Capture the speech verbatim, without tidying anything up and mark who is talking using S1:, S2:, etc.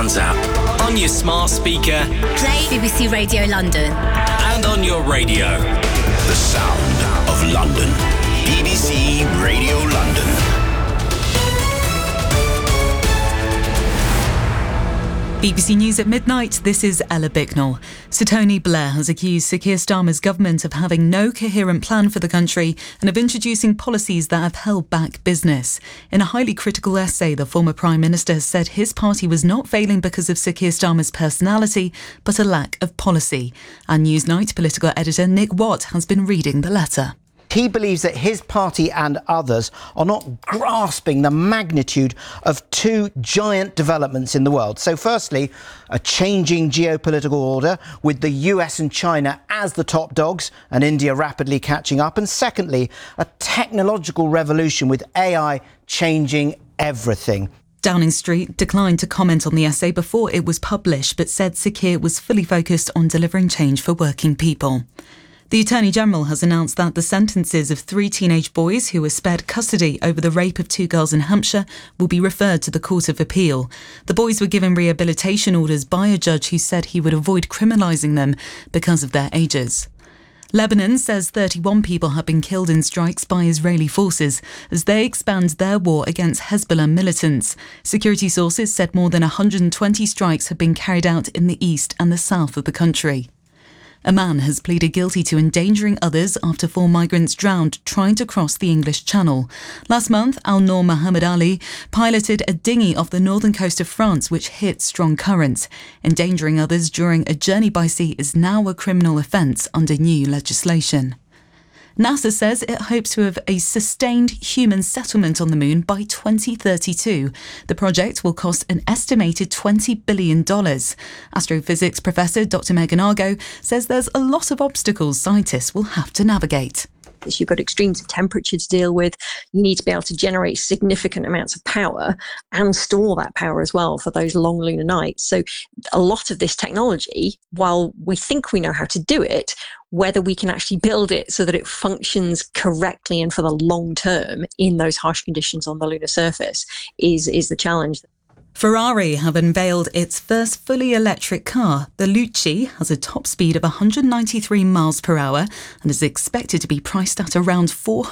S1: Sounds app, on your smart speaker,
S2: play B B C Radio London,
S1: and on your radio.
S3: The sound of London. B B C Radio London.
S4: B B C News at midnight, this is Ella Bicknell. Sir Tony Blair has accused Sir Keir Starmer's government of having no coherent plan for the country and of introducing policies that have held back business. In a highly critical essay, the former Prime Minister said his party was not failing because of Sir Keir Starmer's personality, but a lack of policy. Our Newsnight political editor Nick Watt has been reading the letter.
S5: He believes that his party and others are not grasping the magnitude of two giant developments in the world. So firstly, a changing geopolitical order with the U S and China as the top dogs and India rapidly catching up. And secondly, a technological revolution with A I changing everything.
S4: Downing Street declined to comment on the essay before it was published, but said Sir Keir was fully focused on delivering change for working people. The Attorney-General has announced that the sentences of three teenage boys who were spared custody over the rape of two girls in Hampshire will be referred to the Court of Appeal. The boys were given rehabilitation orders by a judge who said he would avoid criminalising them because of their ages. Lebanon says thirty-one people have been killed in strikes by Israeli forces as they expand their war against Hezbollah militants. Security sources said more than one hundred twenty strikes have been carried out in the east and the south of the country. A man has pleaded guilty to endangering others after four migrants drowned trying to cross the English Channel. Last month, Al Noor Muhammad Ali piloted a dinghy off the northern coast of France which hit strong currents. Endangering others during a journey by sea is now a criminal offence under new legislation. NASA says it hopes to have a sustained human settlement on the moon by twenty thirty-two. The project will cost an estimated twenty billion dollars. Astrophysics professor Doctor Megan Argo says there's a lot of obstacles scientists will have to navigate.
S6: You've got extremes of temperature to deal with. You need to be able to generate significant amounts of power and store that power as well for those long lunar nights. So a lot of this technology, while we think we know how to do it, whether we can actually build it so that it functions correctly and for the long term in those harsh conditions on the lunar surface is, is the challenge.
S4: Ferrari have unveiled its first fully electric car. The Lucci has a top speed of one hundred ninety-three miles per hour and is expected to be priced at around four